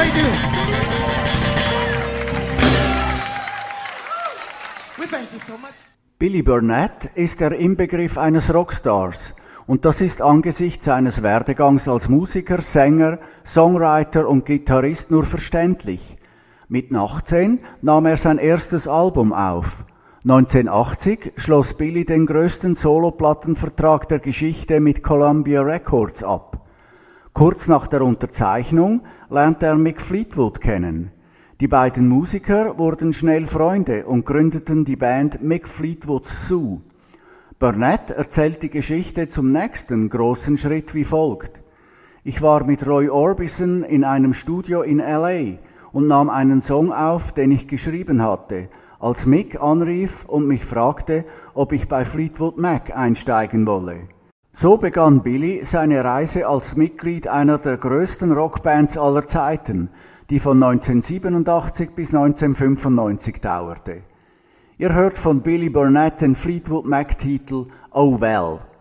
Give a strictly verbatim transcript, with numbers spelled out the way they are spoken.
they do. We thank you so much. Billy Burnett ist der Inbegriff eines Rockstars. Und das ist angesichts seines Werdegangs als Musiker, Sänger, Songwriter und Gitarrist nur verständlich. Mit achtzehn nahm er sein erstes Album auf. neunzehnhundertachtzig schloss Billy den größten Soloplattenvertrag der Geschichte mit Columbia Records ab. Kurz nach der Unterzeichnung lernte er Mick Fleetwood kennen. Die beiden Musiker wurden schnell Freunde und gründeten die Band Mick Fleetwood's Zoo. Burnett erzählt die Geschichte zum nächsten großen Schritt wie folgt. Ich war mit Roy Orbison in einem Studio in L A und nahm einen Song auf, den ich geschrieben hatte, als Mick anrief und mich fragte, ob ich bei Fleetwood Mac einsteigen wolle. So begann Billy seine Reise als Mitglied einer der größten Rockbands aller Zeiten, die von neunzehnhundertsiebenundachtzig bis neunzehnhundertfünfundneunzig dauerte. Ihr hört von Billy Burnett den Fleetwood Mac-Titel Oh Well.